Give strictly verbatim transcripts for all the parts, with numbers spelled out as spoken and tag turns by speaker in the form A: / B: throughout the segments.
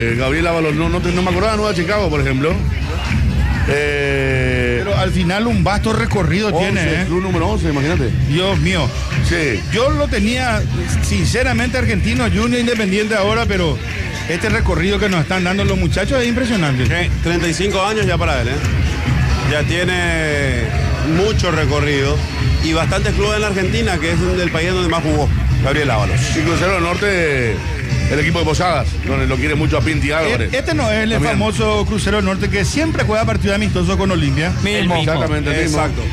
A: Eh, Gabriel Ábalos, no, no, no me acordaba de Nueva Chicago, por ejemplo. Eh,
B: Pero al final un vasto recorrido
A: once,
B: tiene, ¿eh?
A: Club número once, imagínate.
B: Dios mío.
A: Sí.
B: Yo lo tenía, sinceramente, Argentino Junior Independiente ahora, pero este recorrido que nos están dando los muchachos es impresionante.
C: Sí, treinta y cinco años ya para él, ¿eh? Ya tiene mucho recorrido y bastantes clubes en la Argentina, que es el país donde más jugó Gabriel Ábalos.
A: Y Crucero del Norte, el equipo de Posadas, donde lo quiere mucho a Pinti Álvarez.
B: Este no es el
A: También.
B: famoso Crucero del Norte que siempre juega partido amistoso con Olimpia.
D: Mismo.
A: Exactamente, el mismo.
C: Exacto.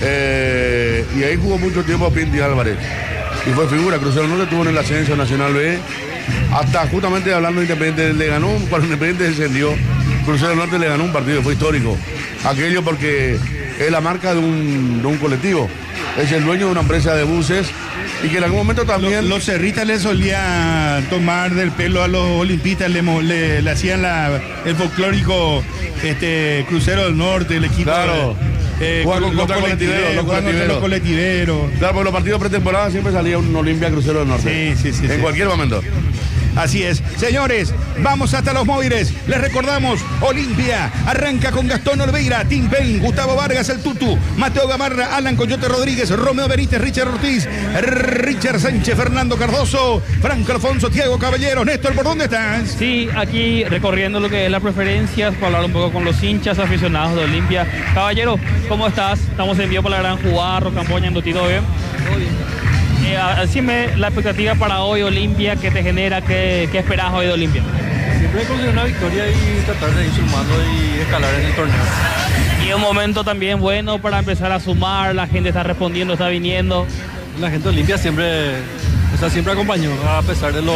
A: Eh, y ahí jugó mucho tiempo a Pinti Álvarez. Y fue figura. Crucero del Norte estuvo en el ascenso Nacional B. Hasta justamente hablando de Independiente, le ganó, cuando Independiente descendió, Crucero del Norte le ganó un partido, fue histórico. Aquello porque es la marca de un, de un colectivo. Es el dueño de una empresa de buses y que en algún momento también...
B: Los, los cerristas le solían tomar del pelo a los olimpistas, le, mo- le, le hacían la, el folclórico este, Crucero del Norte, el equipo.
A: Claro.
B: Eh,
A: Juega con-
B: los
A: contra colectiveros, los
B: juegan contra los colectiveros.
A: Claro, porque los partidos pretemporada siempre salía un Olimpia Crucero del Norte.
B: Sí, sí, sí,
A: En
B: sí.
A: cualquier momento.
B: Así es. Señores, vamos hasta los móviles. Les recordamos, Olimpia arranca con Gastón Olveira, Tim Payne, Gustavo Vargas, el Tutu, Mateo Gamarra, Alan Coyote Rodríguez, Romeo Benítez, Richard Ortiz, Richard Sánchez, Fernando Cardoso, Franco Alfonso, Thiago Caballero. Néstor, ¿por dónde estás?
D: Sí, aquí recorriendo lo que es las preferencias, para hablar un poco con los hinchas aficionados de Olimpia. Caballero, ¿cómo estás? Estamos en vivo para la Gran Jugada, Rocamboña, ¿ando todo bien? Todo bien. Eh, decime la expectativa para hoy, Olimpia, ¿qué te genera? ¿Qué, qué esperás hoy de Olimpia?
E: Siempre conseguir una victoria y tratar de ir sumando y escalar en el torneo.
D: Y un momento también bueno para empezar a sumar, la gente está respondiendo, está viniendo.
E: La gente de Olimpia siempre, o sea, siempre acompañó, a pesar de los,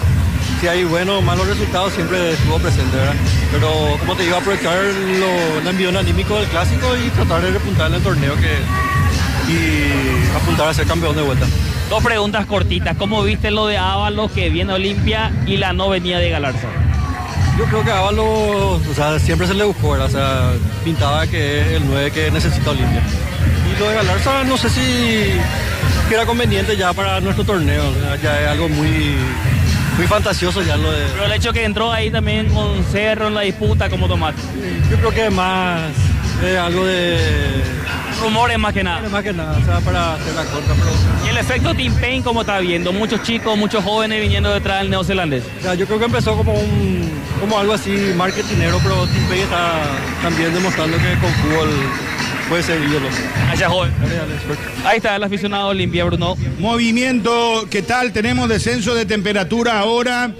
E: si hay buenos o malos resultados, siempre estuvo presente, ¿verdad? Pero como te digo, aprovechar lo, el envión anímico del clásico y tratar de repuntar en el torneo que, y apuntar a ser campeón de vuelta.
D: Dos preguntas cortitas. ¿Cómo viste lo de Ábalos que viene a Olimpia y la no venida de Galarza?
E: Yo creo que a Ábalos, o sea, siempre se le buscó, ¿verdad? O sea, pintaba que es el nueve que necesita Olimpia. Y lo de Galarza no sé si que era conveniente ya para nuestro torneo, o sea, ya es algo muy, muy fantasioso ya lo de...
D: Pero el hecho que entró ahí también con Cerro en la disputa, ¿cómo tomaste?
E: Yo creo que es más eh, algo de...
D: Rumores más que nada.
E: Más que nada, o sea, para hacer la corta, pero...
D: ¿Y el efecto Tim Payne cómo está viendo? Muchos chicos, muchos jóvenes viniendo detrás del neozelandés.
E: O sea, yo creo que empezó como un, como algo así marketinero, pero Tim Payne está también demostrando que con fútbol puede ser ídolo.
D: Allá joven.
E: Dale, dale, suerte.
D: Ahí está el aficionado de Olimpia, Bruno.
B: Movimiento, ¿qué tal? Tenemos descenso de temperatura ahora,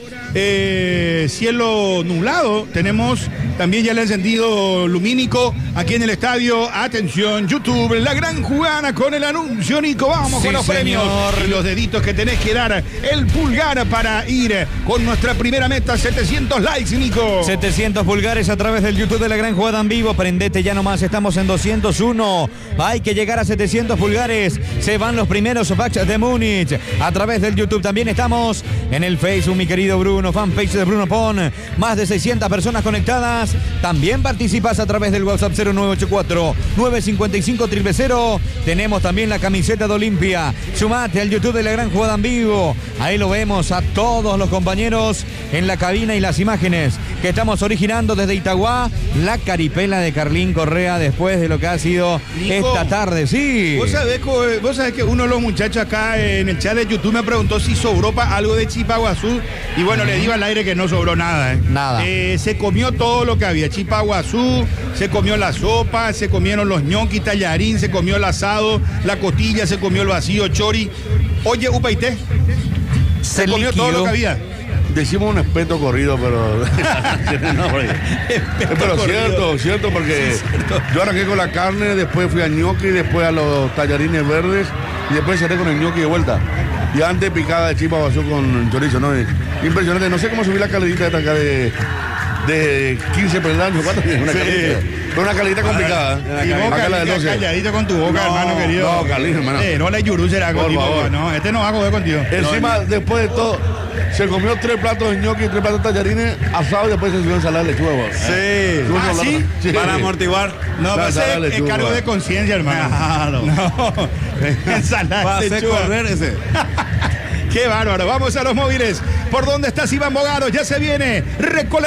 B: eh, cielo nublado, tenemos también ya el encendido lumínico aquí en el estadio. Atención, YouTube, la gran jugada con el anuncio, Nico, vamos
F: Sí,
B: con los
F: señor.
B: premios y los deditos que tenés que dar, el pulgar para ir con nuestra primera meta, setecientos likes, Nico.
F: setecientos pulgares a través del YouTube de la Gran Jugada en vivo. Prendete ya nomás, estamos en doscientos uno. Hay que llegar a setecientos pulgares. Se van los primeros backs de Múnich. A través del YouTube también estamos en el Facebook, mi querido Bruno, fanpage de Bruno Pon. Más de seiscientas personas conectadas. También participas a través del WhatsApp cero nueve ocho cuatro, nueve cinco cinco, cero cero cero. Tenemos también la camiseta de Olimpia. Sumate al YouTube de la Gran Jugada en vivo. Ahí lo vemos a todos los compañeros en la cabina y las imágenes que estamos originando desde Itagua. La caripela de Carlín Correa después de lo que ha sido
B: Nico,
F: esta tarde. Sí.
B: Vos sabés, co- vos sabés que uno de los muchachos acá en el chat de YouTube me preguntó si sobró pa- algo de Chipaguazú. Y bueno, le digo al aire que no sobró nada. ¿eh?
F: Nada.
B: Eh, se comió todo lo que había. Chipaguazú, se comió la sopa, se comieron los ñoquis, tallarín, se comió el asado, la costilla, se comió el vacío, chori. Oye, Upaité, se,
F: Se
B: comió todo
F: liquidó.
B: lo que había.
A: Decimos un espeto corrido, pero... No, porque- pero
B: corrido.
A: cierto, cierto, porque
B: Sí, cierto.
A: yo arranqué con la carne, después fui a ñoqui, después a los tallarines verdes y después cerré con el ñoqui de vuelta. Y antes picada de chipa basó con chorizo, ¿no? Impresionante, no sé cómo subí la calidita esta acá de, de quince peldaños, ¿cuánto? Una
B: Sí.
A: calidita. Fue una calidita complicada.
B: Y vos,
A: Acá la de
B: Carlita,
A: doce.
B: calladito con tu boca,
A: No,
B: hermano querido.
A: no, Carlita, hermano.
B: Eh, no la yurú será
A: Por
B: contigo,
A: favor.
B: no. Este no va a comer contigo.
A: Encima, después de todo, se comió tres platos de ñoqui, tres platos de tallarines asados y después se subió ensalada de lechuga. vos.
C: Sí.
A: Estuvimos
B: ¿Ah,
A: hablando-
B: sí?
C: Para amortiguar.
B: No,
A: La
B: pues
A: ensalada
B: es,
A: de
B: es
A: lechuga.
B: cargo de conciencia, hermano.
C: Claro.
B: No, ensalada
C: Va a
B: de
C: hacer
B: lechuga.
C: correr ese.
B: Qué bárbaro. Vamos a los móviles. ¿Por dónde estás, Iván Bogaro? Ya se viene. Recola